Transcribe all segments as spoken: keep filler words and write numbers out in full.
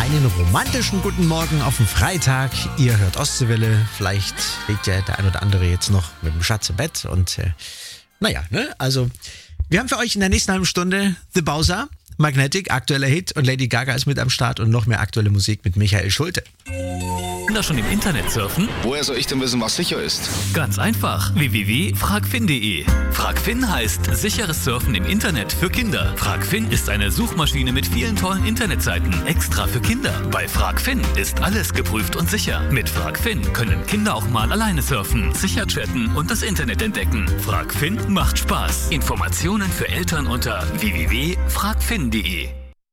Einen romantischen guten Morgen auf dem Freitag. Ihr hört Ostseewelle. Vielleicht liegt ja der ein oder andere jetzt noch mit dem Schatz im Bett. Und äh, naja, ne? Also, wir haben für euch in der nächsten halben Stunde The Bowser, Magnetic, aktueller Hit, und Lady Gaga ist mit am Start und noch mehr aktuelle Musik mit Michael Schulte. Kinder schon im Internet surfen? Woher soll ich denn wissen, was sicher ist? Ganz einfach. w w w punkt fragfin punkt de. Fragfin heißt sicheres Surfen im Internet für Kinder. Fragfin ist eine Suchmaschine mit vielen tollen Internetseiten, extra für Kinder. Bei Fragfin ist alles geprüft und sicher. Mit Fragfin können Kinder auch mal alleine surfen, sicher chatten und das Internet entdecken. Fragfin macht Spaß. Informationen für Eltern unter w w w punkt fragfin punkt de.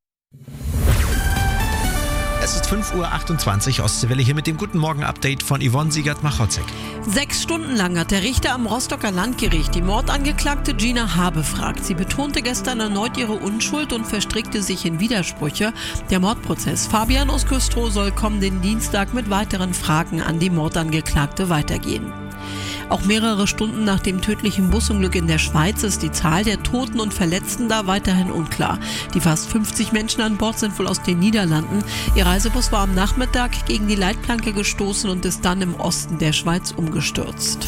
Es ist fünf Uhr achtundzwanzig, Ostseewelle hier mit dem Guten Morgen-Update von Yvonne Siegert-Machotzek. Sechs Stunden lang hat der Richter am Rostocker Landgericht die Mordangeklagte Gina H. befragt. Sie betonte gestern erneut ihre Unschuld und verstrickte sich in Widersprüche. Der Mordprozess Fabian aus Güstrow soll kommenden Dienstag mit weiteren Fragen an die Mordangeklagte weitergehen. Auch mehrere Stunden nach dem tödlichen Busunglück in der Schweiz ist die Zahl der Toten und Verletzten da weiterhin unklar. Die fast fünfzig Menschen an Bord sind wohl aus den Niederlanden. Ihr Reisebus war am Nachmittag gegen die Leitplanke gestoßen und ist dann im Osten der Schweiz umgestürzt.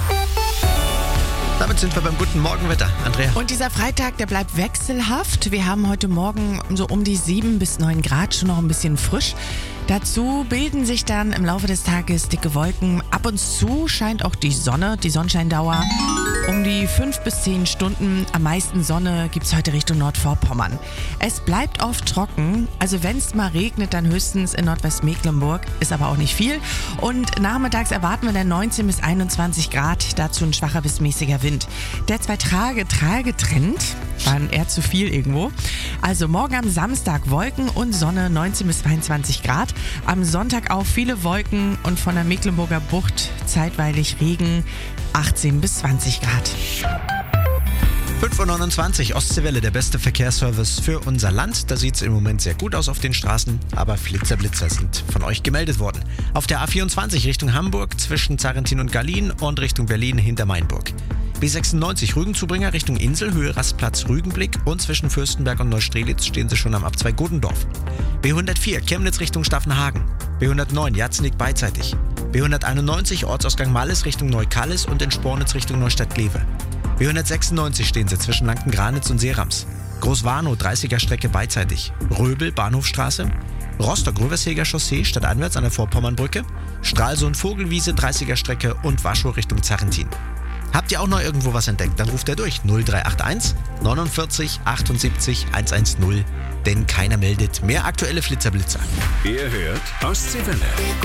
Damit sind wir beim guten Morgenwetter. Andrea. Und dieser Freitag, der bleibt wechselhaft. Wir haben heute Morgen so um die sieben bis neun Grad, schon noch ein bisschen frisch. Dazu bilden sich dann im Laufe des Tages dicke Wolken. Ab und zu scheint auch die Sonne, die Sonnenscheindauer um die fünf bis zehn Stunden. Am meisten Sonne gibt es heute Richtung Nordvorpommern. Es bleibt oft trocken, also wenn es mal regnet, dann höchstens in Nordwestmecklenburg, ist aber auch nicht viel. Und nachmittags erwarten wir dann neunzehn bis einundzwanzig Grad, dazu ein schwacher bis mäßiger Wind. Der zwei Tage Tage Trend waren eher zu viel irgendwo. Also morgen am Samstag Wolken und Sonne, neunzehn bis zweiundzwanzig Grad. Am Sonntag auch viele Wolken und von der Mecklenburger Bucht zeitweilig Regen, achtzehn bis zwanzig Grad. fünf Uhr neunundzwanzig, Ostseewelle, der beste Verkehrsservice für unser Land. Da sieht es im Moment sehr gut aus auf den Straßen, aber Flitzer-Blitzer sind von euch gemeldet worden. Auf der A vierundzwanzig Richtung Hamburg zwischen Zarrentin und Gallien und Richtung Berlin hinter Mainburg. B sechsundneunzig Rügenzubringer Richtung Insel, Höhe Rastplatz Rügenblick, und zwischen Fürstenberg und Neustrelitz stehen sie schon am Abzweig Godendorf. B hundertvier Chemnitz Richtung Staffenhagen. B hundertneun Jatzenig beidseitig. B hunderteinundneunzig Ortsausgang Malles Richtung Neukallis und in Spornitz Richtung Neustadt-Glewe. B hundertsechsundneunzig stehen sie zwischen Lanken-Granitz und Seerams. Großwarnow dreißiger Strecke beidseitig. Röbel Bahnhofstraße. Rostock-Röversheger Chaussee stadteinwärts an der Vorpommernbrücke. Stralsund Vogelwiese dreißiger Strecke und Waschow Richtung Zarrentin. Habt ihr auch noch irgendwo was entdeckt? Dann ruft er durch null drei acht eins neunundvierzig achtundsiebzig hundertzehn, denn keiner meldet. Mehr aktuelle Flitzerblitzer. Ihr hört Ostseewelle.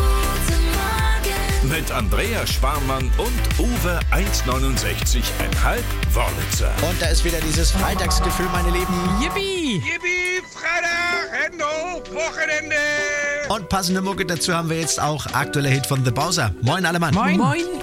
Mit Andrea Sparmann und Uwe eins neunundsechzig Komma fünf Wörlitzer. Und da ist wieder dieses Freitagsgefühl, meine Lieben. Yippie! Yippie, Freitag, Endo, Wochenende. Und passende Mucke dazu haben wir jetzt auch. Aktueller Hit von The Bowser. Moin alle Mann. Moin! Moin.